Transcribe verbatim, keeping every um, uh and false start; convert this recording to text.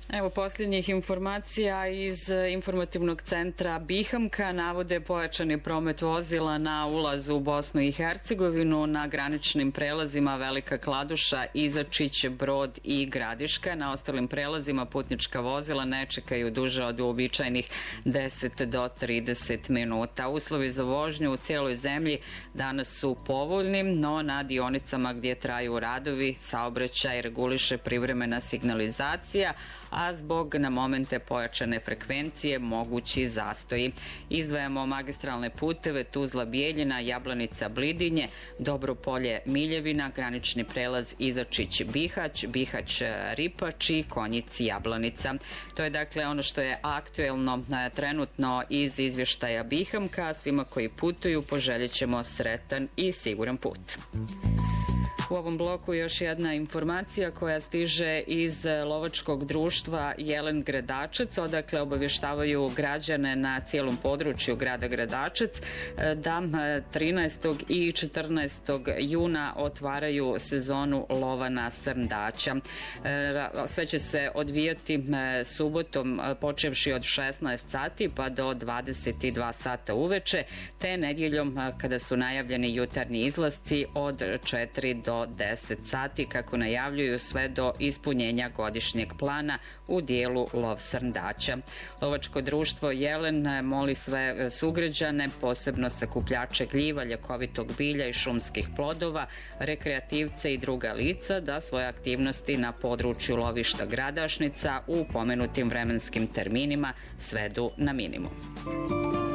Evo posljednjih informacija iz informativnog centra Bihamka navode pojačani promet vozila na ulazu u Bosnu i Hercegovinu na graničnim prelazima Velika Kladuša, Izačić, Brod i Gradiška. Na ostalim prelazima putnička vozila ne čekaju duže od uobičajenih deset do trideset minuta. Uslovi za vožnju u cijeloj zemlji danas su povoljni, no na dionicama gdje traju radovi saobraćaj reguliše privremena signalizacija, a zbog na momente pojačane frekvencije mogući zastoji. Izdvajamo magistralne puteve Tuzla-Bijeljina, Jablanica-Blidinje, Dobropolje-Miljevina, granični prelaz Izačić-Bihać, Bihać-Ripač i Konjic-Jablanica. To je dakle ono što je aktuelno trenutno iz izvještaja Bihamka. Svima koji putuju poželjet ćemo sretan i siguran put. U ovom bloku još jedna informacija koja stiže iz lovačkog društva Jelen Gradačec, odakle obavještavaju građane na cijelom području grada Gradačec da trinaestog i četrnaestog juna otvaraju sezonu lova na srndaća. Sve će se odvijati subotom počevši od šesnaest sati pa do dvadeset dva sata uveče, te nedjeljom kada su najavljeni jutarnji izlasci od četiri do deset sati, kako najavljuju, sve do ispunjenja godišnjeg plana u dijelu lov srndaća. Lovačko društvo Jelen moli sve sugrađane, posebno sakupljače gljiva, ljekovitog bilja i šumskih plodova, rekreativce i druga lica da svoje aktivnosti na području lovišta Gradašnica u pomenutim vremenskim terminima svedu na minimum.